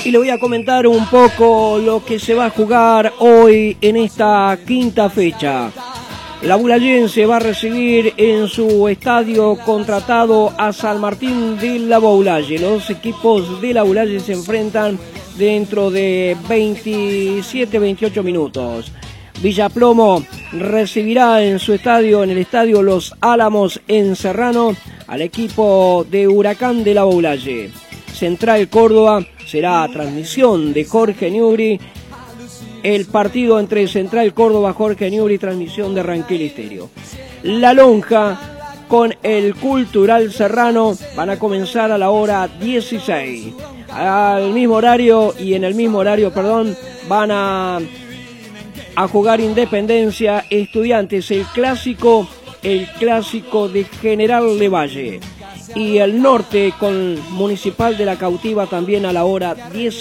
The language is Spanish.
Y le voy a comentar un poco lo que se va a jugar hoy en esta quinta fecha. La Boulallense va a recibir en su estadio contratado a San Martín de la Boulaye. Los equipos de la Boulaye se enfrentan dentro de 27-28 minutos. Villaplomo recibirá en su estadio, en el estadio Los Álamos en Serrano, al equipo de Huracán de la Boulaye. Central Córdoba será transmisión de Jorge Newbery. El partido entre Central Córdoba, Jorge Newbery, transmisión de Ranquel Estéreo. La Lonja con el Cultural Serrano van a comenzar a la hora 16. Al mismo horario y en el mismo horario, van a jugar Independencia Estudiantes, el clásico de General Lavalle. Y el Norte con Municipal de la Cautiva también a la hora 10.